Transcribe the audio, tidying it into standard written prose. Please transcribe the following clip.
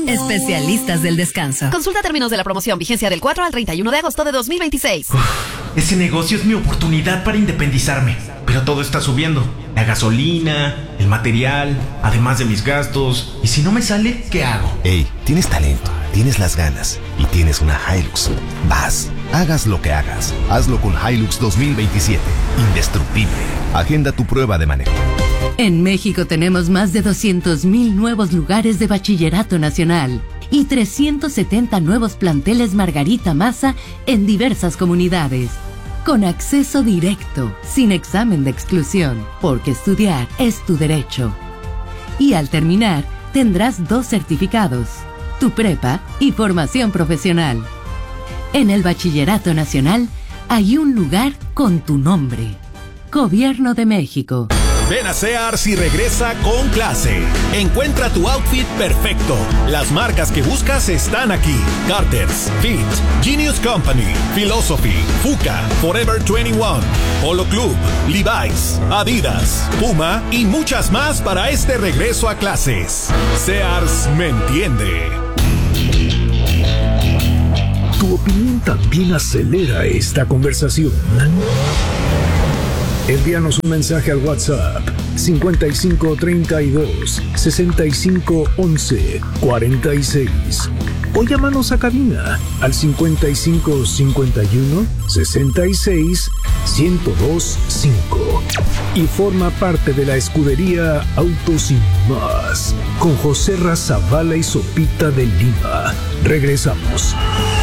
Especialistas del descanso. Consulta términos de la promoción, vigencia del 4 al 31 de agosto de 2026. Ese negocio es mi oportunidad para independizarme, pero todo está subiendo. La gasolina, el material, además de mis gastos. ¿Y si no me sale, qué hago? Ey, tienes talento, tienes las ganas y tienes una Hilux. Vas, hagas lo que hagas, hazlo con Hilux 2027. Indestructible. Agenda tu prueba de manejo. En México tenemos más de 200,000 nuevos lugares de bachillerato nacional y 370 nuevos planteles Margarita Maza en diversas comunidades. Con acceso directo, sin examen de exclusión, porque estudiar es tu derecho. Y al terminar, tendrás 2 certificados, tu prepa y formación profesional. En el Bachillerato Nacional hay un lugar con tu nombre. Gobierno de México. Ven a Sears y regresa con clase. Encuentra tu outfit perfecto. Las marcas que buscas están aquí: Carter's, Fit, Genius Company, Philosophy, Fuka, Forever 21, Polo Club, Levi's, Adidas, Puma y muchas más para este regreso a clases. Sears me entiende. Tu opinión también acelera esta conversación. Envíanos un mensaje al WhatsApp 5532 6511 46 o llámanos a cabina al 5551 66 1025 y forma parte de la escudería Autos Sin Más con José Razabala y Sopita de Lima. Regresamos.